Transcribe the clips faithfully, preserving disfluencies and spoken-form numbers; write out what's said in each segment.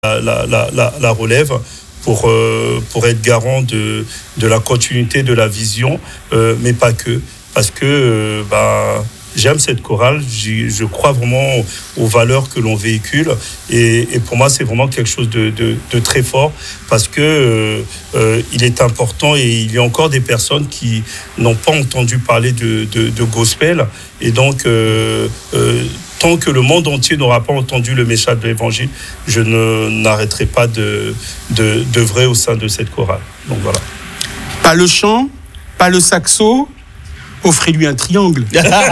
la, la, la, la relève pour, euh, pour être garant de, de la continuité de la vision, euh, mais pas que. Parce que euh, bah, j'aime cette chorale, je crois vraiment aux valeurs que l'on véhicule. Et, et pour moi, c'est vraiment quelque chose de, de, de très fort parce que euh, euh, il est important et il y a encore des personnes qui n'ont pas entendu parler de, de, de gospel. Et donc, euh, euh, tant que le monde entier n'aura pas entendu le message de l'Évangile, je ne, n'arrêterai pas de, de, d'œuvrer au sein de cette chorale. Donc voilà. Pas le chant, pas le saxo. Offrez-lui un triangle.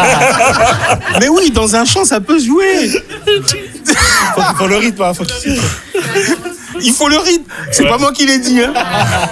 Mais oui, dans un chant, ça peut jouer. faut, faut le rythme, hein, faut qu'il... Il faut le rythme. C'est ouais. Pas moi qui l'ai dit. Hein.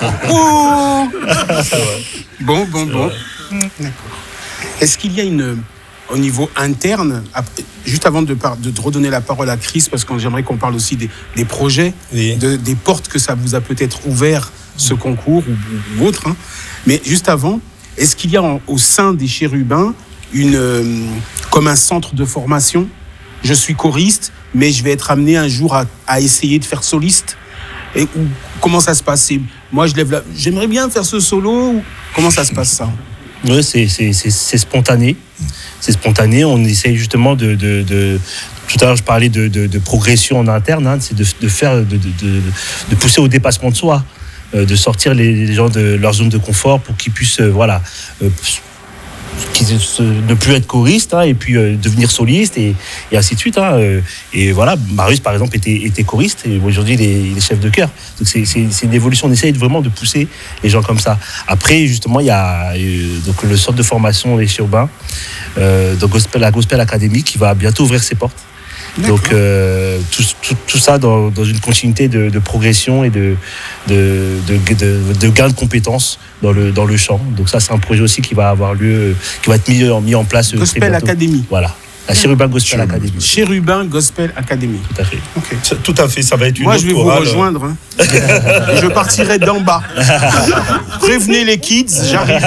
Oh. Bon, bon, bon. D'accord. Est-ce qu'il y a une, au niveau interne, juste avant de, de redonner la parole à Chris, parce que j'aimerais qu'on parle aussi des, des projets, oui. de, des portes que ça vous a peut-être ouvert, ce concours ou, ou autre. Hein. Mais juste avant, est-ce qu'il y a en, au sein des Chérubins une, euh, comme un centre de formation ? Je suis choriste, mais je vais être amené un jour à, à essayer de faire soliste. Et ou, comment ça se passe ? Moi, je lève la... j'aimerais bien faire ce solo. Ou... Comment ça se passe, ça ? Oui, c'est, c'est, c'est, c'est spontané. C'est spontané. On essaye justement de... de, de... Tout à l'heure, je parlais de, de, de progression en interne. Hein, c'est de, de, faire, de, de, de, de pousser au dépassement de soi. De sortir les gens de leur zone de confort pour qu'ils puissent, euh, voilà, euh, qu'ils, euh, ne plus être choristes hein, et puis euh, devenir solistes et, et ainsi de suite. Hein, euh, et voilà, Marius, par exemple, était, était choriste et aujourd'hui, il est, il est chef de chœur. Donc, c'est, c'est, c'est une évolution. On essaye vraiment de pousser les gens comme ça. Après, justement, il y a euh, donc, le centre de formation des Chérubins, euh, donc Gospel, la Gospel Academy, qui va bientôt ouvrir ses portes. D'accord. Donc euh, tout, tout, tout ça dans, dans une continuité de, de progression et de, de, de, de, de gain de compétences dans le, dans le chant. Donc ça, c'est un projet aussi qui va avoir lieu, qui va être mis, mis en place. Gospel Academy. Voilà. La Chérubin Gospel Academy. Chérubin Gospel Academy. Tout à fait. Okay. Tout à fait, ça va être une Moi, autre je vais chorale. Vous rejoindre. Hein. Je partirai d'en bas. Prévenez les kids, j'arrive.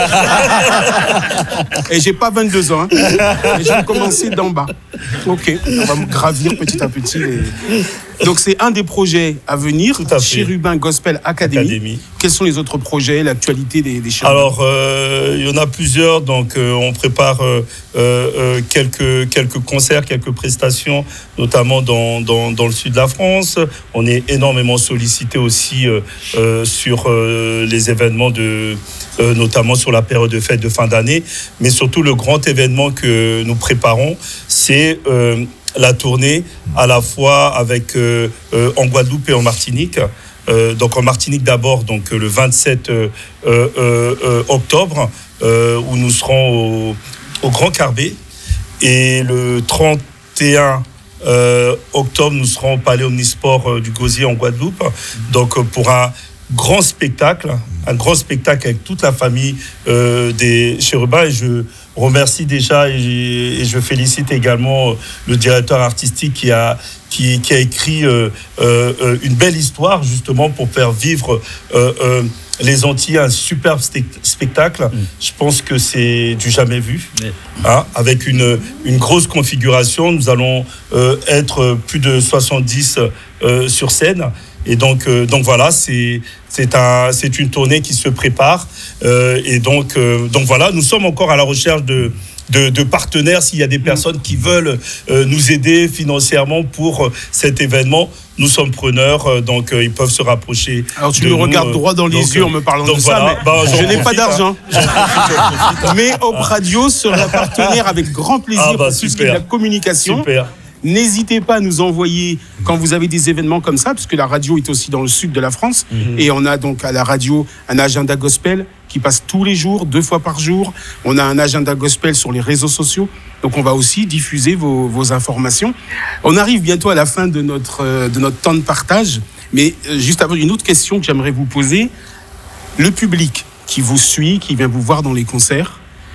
Et j'ai pas vingt-deux ans. Hein. Et je vais commencer d'en bas. Ok, on va me gravir petit à petit. Les... Donc, c'est un des projets à venir, Tout à fait. Chérubin Gospel Academy. Academy. Quels sont les autres projets, l'actualité des, des Chérubins ? Alors, euh, il y en a plusieurs. Donc, euh, on prépare euh, euh, quelques, quelques concerts, quelques prestations, notamment dans, dans, dans le sud de la France. On est énormément sollicité aussi euh, euh, sur euh, les événements, de, euh, notamment sur la période de fête de fin d'année. Mais surtout, le grand événement que nous préparons, c'est... Euh, la tournée à la fois avec euh, euh, en Guadeloupe et en Martinique. Euh, donc en Martinique d'abord, donc le vingt-sept euh, euh, euh, octobre, euh, où nous serons au, au Grand Carbet, et le trente et un euh, octobre, nous serons au Palais Omnisport euh, du Gosier en Guadeloupe. Donc euh, pour un grand spectacle, un grand spectacle avec toute la famille euh, des Chérubins. Et je remercie déjà et, et je félicite également le directeur artistique qui a, qui, qui a écrit euh, euh, une belle histoire justement pour faire vivre euh, euh, les Antillais un superbe spectacle. Mmh. Je pense que c'est du jamais vu. Mmh. Hein, avec une, une grosse configuration, nous allons euh, être plus de soixante-dix euh, sur scène. Et donc, euh, donc voilà, c'est, c'est, un, c'est une tournée qui se prépare. Euh, et donc, euh, donc voilà, nous sommes encore à la recherche de, de, de partenaires. S'il y a des personnes qui veulent euh, nous aider financièrement pour euh, cet événement, nous sommes preneurs. Euh, donc, euh, ils peuvent se rapprocher. Alors, tu me regardes droit dans les donc, yeux en me parlant de voilà, ça, mais bah, je n'ai pas d'argent. Hein. Mais Hop Radio sera partenaire avec grand plaisir ah, bah, pour tout ce qui est de la communication. Super. N'hésitez pas à nous envoyer quand vous avez des événements comme ça, puisque la radio est aussi dans le sud de la France. Mmh. Et on a donc à la radio un agenda gospel qui passe tous les jours, deux fois par jour. On a un agenda gospel sur les réseaux sociaux. Donc on va aussi diffuser vos, vos informations. On arrive bientôt à la fin de notre, de notre temps de partage. Mais juste avant, une autre question que j'aimerais vous poser. Le public qui vous suit, qui vient vous voir dans les concerts,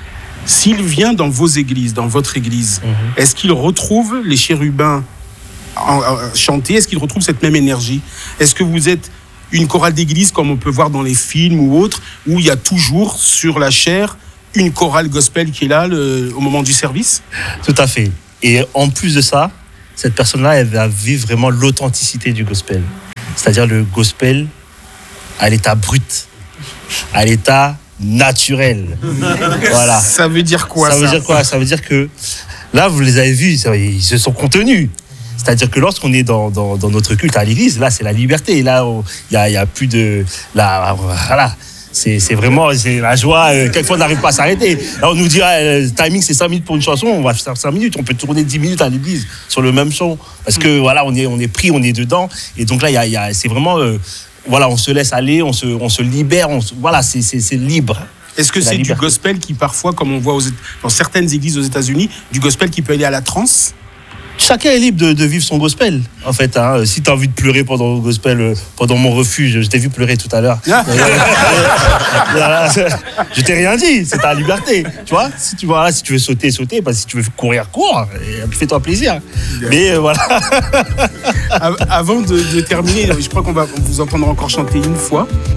s'il vient dans vos églises, dans votre église, mmh. est-ce qu'il retrouve les Chérubins en, en, chanter ? Est-ce qu'il retrouve cette même énergie ? Est-ce que vous êtes une chorale d'église comme on peut voir dans les films ou autres, où il y a toujours sur la chaire une chorale gospel qui est là le, au moment du service ? Tout à fait. Et en plus de ça, cette personne-là, elle va vivre vraiment l'authenticité du gospel. c'est-à-dire le gospel à l'état brut, à l'état naturel. Voilà. Ça veut dire quoi ça, ça veut dire quoi? Ça veut dire que là, vous les avez vus, ça, ils se sont contenus. C'est-à-dire que lorsqu'on est dans, dans, dans notre culte à l'église, là, c'est la liberté. Là, il n'y a, y a plus de... Là, voilà. C'est, c'est vraiment c'est la joie. Euh, quelquefois, on n'arrive pas à s'arrêter. Là, on nous dit, ah, le timing, c'est cinq minutes pour une chanson. On va faire cinq minutes. On peut tourner dix minutes à l'église sur le même son. Parce que, voilà, on est, on est pris, on est dedans. Et donc là, y a, y a, c'est vraiment... Euh, voilà, on se laisse aller, on se, on se libère. On se, voilà, c'est, c'est, c'est libre. Est-ce que c'est, c'est du gospel qui, parfois, comme on voit aux, dans certaines églises aux États-Unis, du gospel qui peut aller à la transe? Chacun est libre de, de vivre son gospel, en fait. Hein. Si tu as envie de pleurer pendant le gospel, pendant mon refuge, je t'ai vu pleurer tout à l'heure. Je t'ai rien dit, c'est ta liberté. Tu vois, si tu, voilà, si tu veux sauter, sauter. Bah, si tu veux courir, cours. Fais-toi plaisir. Mais euh, voilà. Avant de, de terminer, je crois qu'on va vous entendre encore chanter une fois.